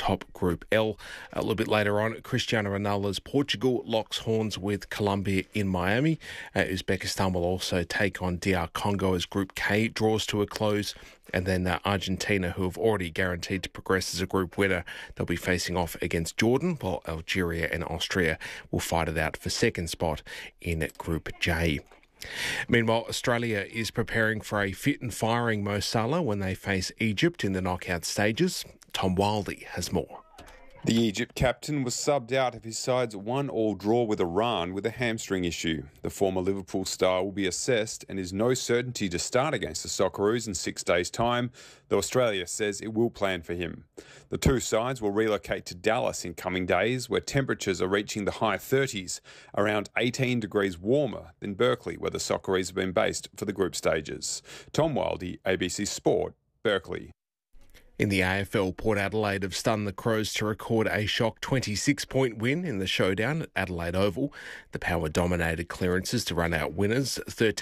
top Group L. A little bit later on, Cristiano Ronaldo's Portugal locks horns with Colombia in Miami. Uzbekistan will also take on DR Congo as Group K draws to a close. And then Argentina, who have already guaranteed to progress as a group winner, they'll be facing off against Jordan, while Algeria and Austria will fight it out for second spot in Group J. Meanwhile, Australia is preparing for a fit and firing Mo Salah when they face Egypt in the knockout stages. Tom Wildey has more. The Egypt captain was subbed out of his side's 1-1 draw with Iran with a hamstring issue. The former Liverpool star will be assessed and is no certainty to start against the Socceroos in 6 days' time, though Australia says it will plan for him. The two sides will relocate to Dallas in coming days, where temperatures are reaching the high 30s, around 18 degrees warmer than Berkeley, where the Socceroos have been based for the group stages. Tom Wildey, ABC Sport, Berkeley. In the AFL, Port Adelaide have stunned the Crows to record a shock 26-point win in the showdown at Adelaide Oval. The Power dominated clearances to run out winners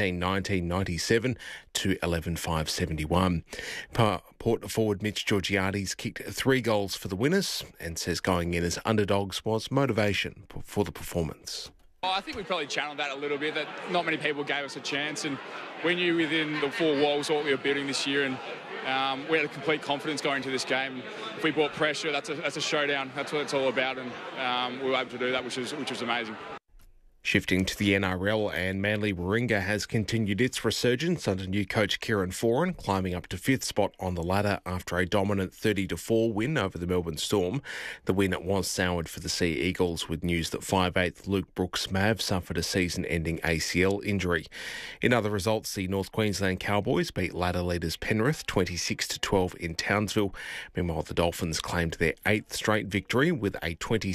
13-19-97 to 11-5-71. Port forward Mitch Georgiades kicked 3 goals for the winners and says going in as underdogs was motivation for the performance. I think we probably channeled that a little bit, that not many people gave us a chance, and we knew within the 4 walls what we were building this year, and we had a complete confidence going into this game. If we brought pressure, that's a showdown. That's what it's all about, and we were able to do that, which was amazing. Shifting to the NRL, and Manly Warringah has continued its resurgence under new coach Kieran Foran, climbing up to 5th spot on the ladder after a dominant 30-4 win over the Melbourne Storm. The win was soured for the Sea Eagles with news that 5'8" Luke Brooks-Mav suffered a season-ending ACL injury. In other results, the North Queensland Cowboys beat ladder leaders Penrith 26-12 in Townsville. Meanwhile, the Dolphins claimed their 8th straight victory with a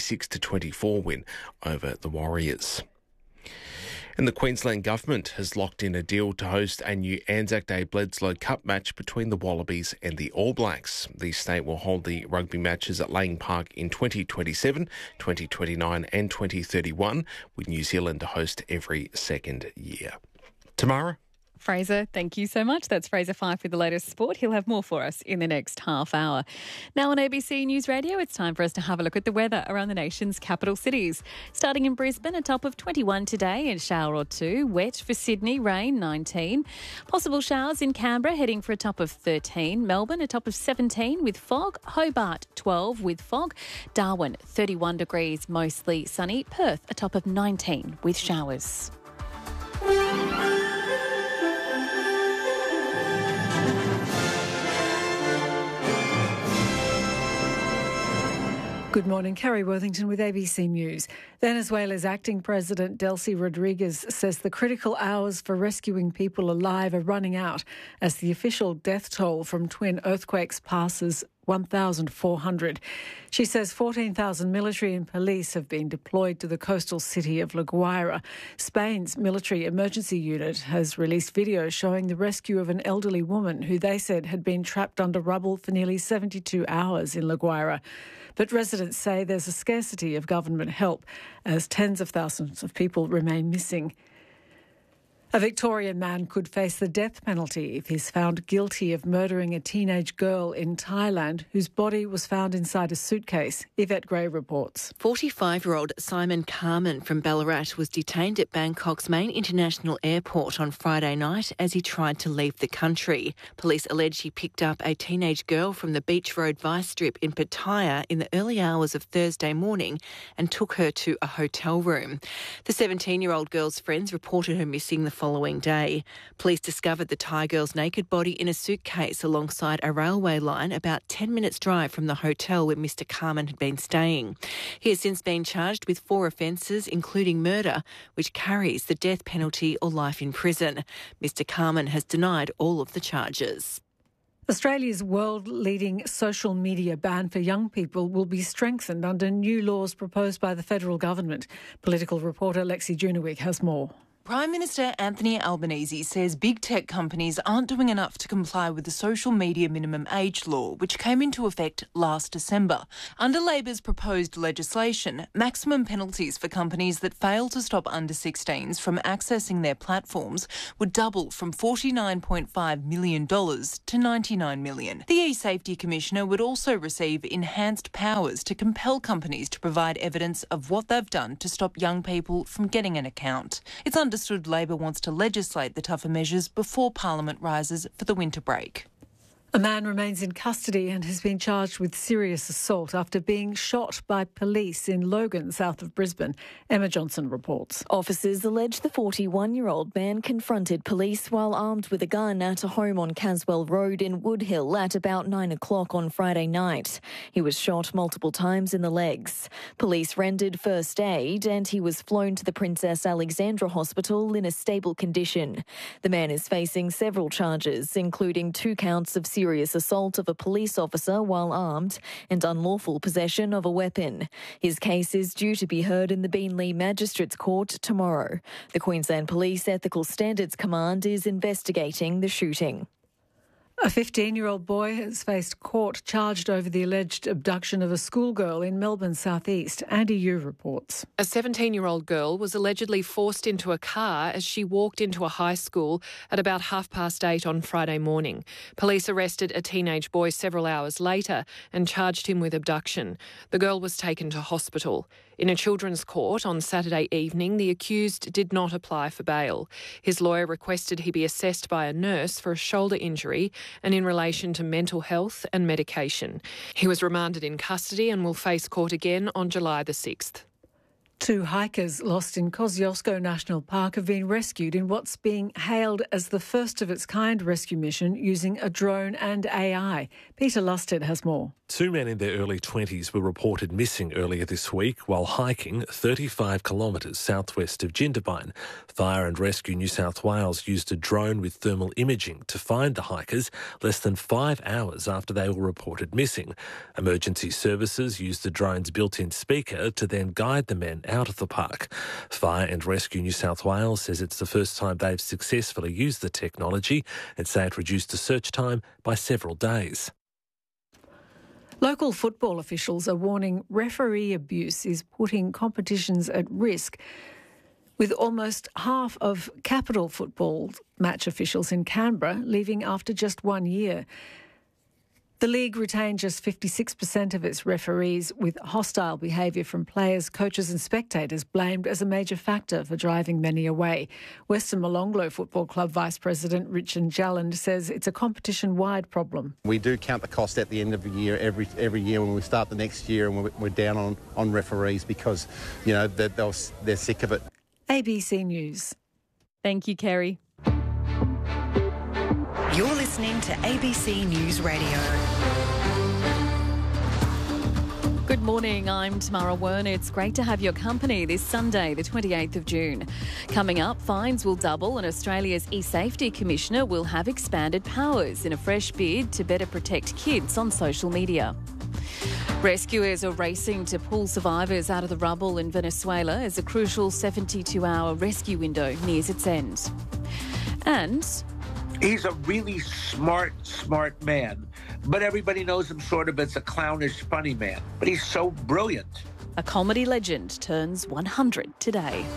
26-24 win over the Warriors. And the Queensland Government has locked in a deal to host a new Anzac Day Bledisloe Cup match between the Wallabies and the All Blacks. The state will hold the rugby matches at Lang Park in 2027, 2029 and 2031, with New Zealand to host every second year. Tamara? Fraser, thank you so much. That's Fraser Fife with the latest sport. He'll have more for us in the next half hour. Now on ABC News Radio, it's time for us to have a look at the weather around the nation's capital cities. Starting in Brisbane, a top of 21 today, a shower or 2. Wet for Sydney, rain 19. Possible showers in Canberra, heading for a top of 13. Melbourne, a top of 17 with fog. Hobart, 12 with fog. Darwin, 31 degrees, mostly sunny. Perth, a top of 19 with showers. Good morning, Carrie Worthington with ABC News. Venezuela's acting president Delcy Rodriguez says the critical hours for rescuing people alive are running out as the official death toll from twin earthquakes passes 1,400. She says 14,000 military and police have been deployed to the coastal city of La Guaira. Spain's military emergency unit has released video showing the rescue of an elderly woman who they said had been trapped under rubble for nearly 72 hours in La Guaira. But residents say there's a scarcity of government help as tens of thousands of people remain missing. A Victorian man could face the death penalty if he's found guilty of murdering a teenage girl in Thailand whose body was found inside a suitcase. Yvette Gray reports. 45-year-old Simon Carman from Ballarat was detained at Bangkok's main international airport on Friday night as he tried to leave the country. Police allege he picked up a teenage girl from the Beach Road Vice Strip in Pattaya in the early hours of Thursday morning and took her to a hotel room. The 17-year-old girl's friends reported her missing the following day. Police discovered the Thai girl's naked body in a suitcase alongside a railway line about 10 minutes' drive from the hotel where Mr. Carman had been staying. He has since been charged with 4 offences, including murder, which carries the death penalty or life in prison. Mr. Carman has denied all of the charges. Australia's world-leading social media ban for young people will be strengthened under new laws proposed by the federal government. Political reporter Lexi Junowik has more. Prime Minister Anthony Albanese says big tech companies aren't doing enough to comply with the social media minimum age law, which came into effect last December. Under Labor's proposed legislation, maximum penalties for companies that fail to stop under-16s from accessing their platforms would double from $49.5 million to $99 million. The eSafety Commissioner would also receive enhanced powers to compel companies to provide evidence of what they've done to stop young people from getting an account. It's understood Labor wants to legislate the tougher measures before Parliament rises for the winter break. A man remains in custody and has been charged with serious assault after being shot by police in Logan, south of Brisbane. Emma Johnson reports. Officers allege the 41-year-old man confronted police while armed with a gun at a home on Caswell Road in Woodhill at about 9 o'clock on Friday night. He was shot multiple times in the legs. Police rendered first aid and he was flown to the Princess Alexandra Hospital in a stable condition. The man is facing several charges, including 2 counts of serious assault of a police officer while armed and unlawful possession of a weapon. His case is due to be heard in the Beenleigh Magistrates Court tomorrow. The Queensland Police Ethical Standards Command is investigating the shooting. A 15-year-old boy has faced court charged over the alleged abduction of a schoolgirl in Melbourne's southeast. Andy Yu reports. A 17-year-old girl was allegedly forced into a car as she walked into a high school at about 8:30 on Friday morning. Police arrested a teenage boy several hours later and charged him with abduction. The girl was taken to hospital. In a children's court on Saturday evening, the accused did not apply for bail. His lawyer requested he be assessed by a nurse for a shoulder injury and in relation to mental health and medication. He was remanded in custody and will face court again on July the 6th. 2 hikers lost in Kosciuszko National Park have been rescued in what's being hailed as the first of its kind rescue mission using a drone and AI. Peter Lusted has more. 2 men in their early 20s were reported missing earlier this week while hiking 35 kilometres southwest of Jindabyne. Fire and Rescue New South Wales used a drone with thermal imaging to find the hikers less than 5 hours after they were reported missing. Emergency services used the drone's built-in speaker to then guide the men out of the park. Fire and Rescue New South Wales says it's the first time they've successfully used the technology and say it reduced the search time by several days. Local football officials are warning referee abuse is putting competitions at risk, with almost half of capital football match officials in Canberra leaving after just 1 year. The league retained just 56% of its referees, with hostile behaviour from players, coaches and spectators blamed as a major factor for driving many away. Western Molonglo Football Club Vice President Richard Jalland says it's a competition-wide problem. We do count the cost at the end of the year, every year when we start the next year, and we're down on referees because, you know, they're sick of it. ABC News. Thank you, Kerry. You're listening to ABC News Radio. Good morning, I'm Tamara Werner. It's great to have your company this Sunday, the 28th of June. Coming up, fines will double and Australia's eSafety Commissioner will have expanded powers in a fresh bid to better protect kids on social media. Rescuers are racing to pull survivors out of the rubble in Venezuela as a crucial 72-hour rescue window nears its end. And he's a really smart man, but everybody knows him sort of as a clownish, funny man. But he's so brilliant. A comedy legend turns 100 today.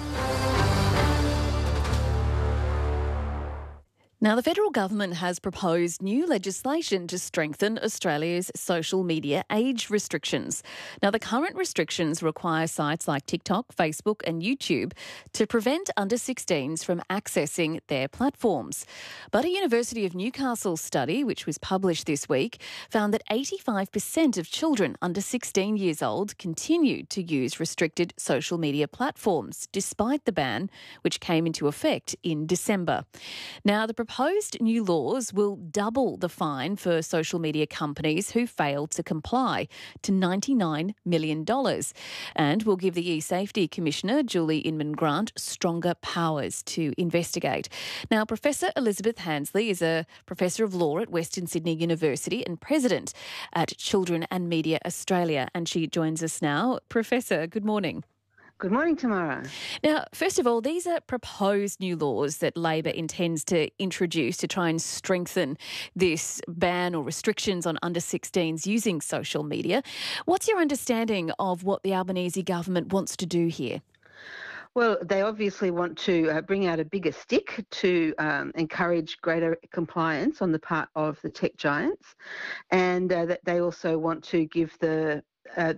Now, the federal government has proposed new legislation to strengthen Australia's social media age restrictions. Now, the current restrictions require sites like TikTok, Facebook and YouTube to prevent under-16s from accessing their platforms. But a University of Newcastle study, which was published this week, found that 85% of children under 16 years old continued to use restricted social media platforms, despite the ban, which came into effect in December. Now, the proposed new laws will double the fine for social media companies who fail to comply to $99 million and will give the eSafety Commissioner, Julie Inman-Grant, stronger powers to investigate. Now, Professor Elizabeth Handsley is a Professor of Law at Western Sydney University and President at Children and Media Australia, and she joins us now. Professor, good morning. Good morning, Tamara. Now, first of all, these are proposed new laws that Labor intends to introduce to try and strengthen this ban or restrictions on under-16s using social media. What's your understanding of what the Albanese government wants to do here? Well, they obviously want to bring out a bigger stick to encourage greater compliance on the part of the tech giants, and that they also want to give the